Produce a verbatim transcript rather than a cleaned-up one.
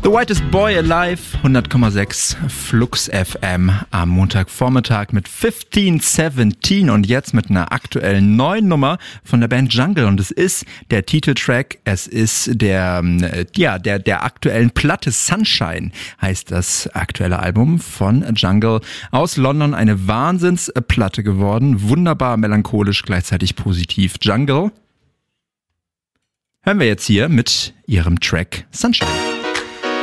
The Whitest Boy Alive, hundert Komma sechs Flux F M am Montagvormittag mit fifteen seventeen und jetzt mit einer aktuellen neuen Nummer von der Band Jungle und es ist der Titeltrack, es ist der, ja, der, der aktuellen Platte Sunshine heißt das aktuelle Album von Jungle aus London, eine Wahnsinnsplatte geworden, wunderbar melancholisch, gleichzeitig positiv. Jungle hören wir jetzt hier mit ihrem Track Sunshine.